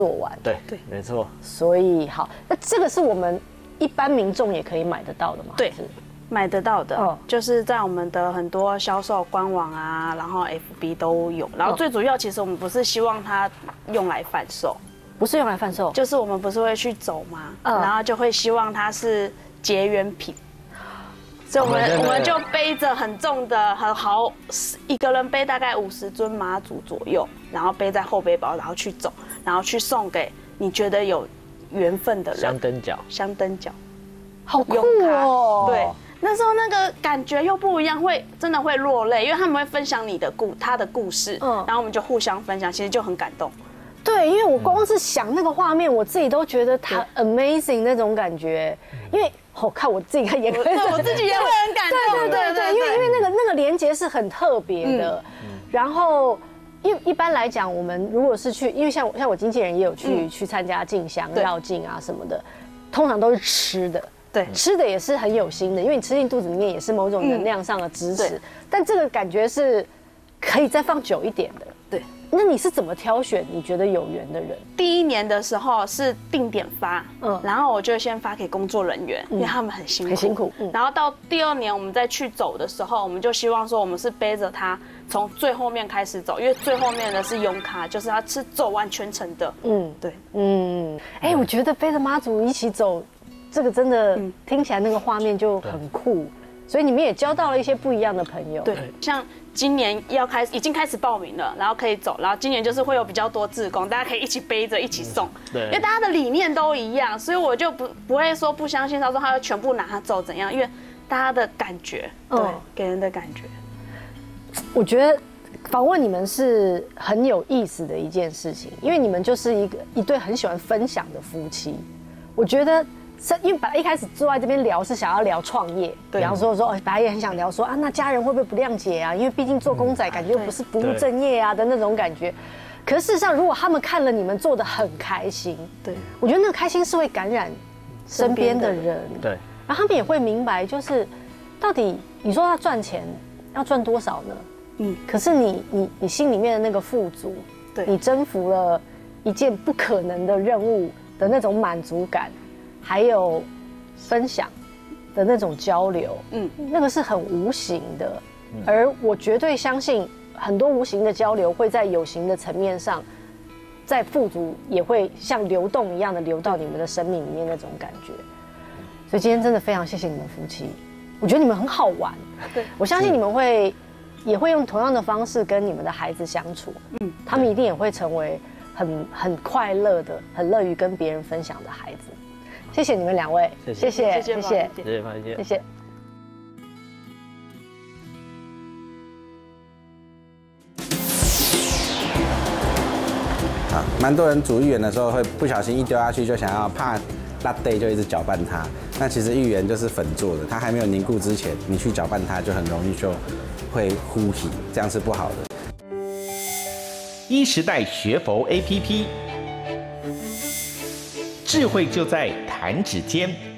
做完。 对，没错。 所以好，那这个是我们一般民众也可以买得到的吗？ 对，买得到的，就是在我们的很多销售官网啊，然后 FB 都有。然后最主要，其实我们不是希望它用来贩售， 不是用来贩售， 就是我们不是会去走嘛，然后就会希望它是结缘品。所以我们就背着很重的很好，一个人背大概50尊妈祖左右，然后背在后背包，然后去走，然后去送给你觉得有缘分的人。香灯脚， 好酷哦！ 对，那时候那个感觉又不一样，真的会落泪，因为他们会分享他的故事，然后我们就互相分享，其实就很感动。 对，因为我光是想那个画面，我自己都觉得他 amazing 那种感觉，因为。看我自己看也可以， 我自己也会很感动。 对，因为那个连结是很特别的。然后，因为一般来讲，我们如果是去，因为像我经纪人也有去参加进香、绕境啊什么的，通常都是吃的。对，吃的也是很有心的，因为你吃进肚子里面也是某种能量上的支持。但这个感觉是可以再放久一点的。对。那你是怎么挑选你觉得有缘的人？ 第1年的时候是定点发，然后我就先发给工作人员，因为他们很辛苦。然后到第2年我们再去走的时候，我们就希望说我们是背着他从最后面开始走，因为最后面的是拥卡，就是他是走完全程的。对， 我觉得背着妈祖一起走，这个真的听起来那个画面就很酷。所以你们也交到了一些不一样的朋友。 对，像今年已经开始报名了，然后可以走，然后今年就是会有比较多志工，大家可以一起背着一起送。对，因为大家的理念都一样，所以我就不会说不相信他说他会全部拿走怎样，因为大家的感觉，对，给人的感觉。 我觉得访问你们是很有意思的一件事情，因为你们就是一对很喜欢分享的夫妻。我觉得。因为本来一开始坐在这边聊是想要聊创业，比方说本来也很想聊说啊，那家人会不会不谅解啊？因为毕竟做公仔感觉又不是不务正业啊的那种感觉。可是事实上，如果他们看了你们做的很开心，对，我觉得那个开心是会感染身边的人，对，然后他们也会明白，就是到底你说要赚钱要赚多少呢？可是你心里面的那个富足，对，你征服了一件不可能的任务的那种满足感。还有分享的那种交流，那个是很无形的，而我绝对相信很多无形的交流会在有形的层面上，在富足也会像流动一样的流到你们的生命里面那种感觉。所以今天真的非常谢谢你们夫妻，我觉得你们很好玩，对，我相信你们也会用同样的方式跟你们的孩子相处，他们一定也会成为很快乐的、很乐于跟别人分享的孩子。谢谢你们2位，谢谢。 啊，蛮多人煮芋圆的时候会不小心一丢下去就想要怕拉堆就一直搅拌它。那其实芋圆就是粉做的，它还没有凝固之前，你去搅拌它就很容易就会糊起，这样是不好的。 1时代学佛 APP。智慧就在弹指间。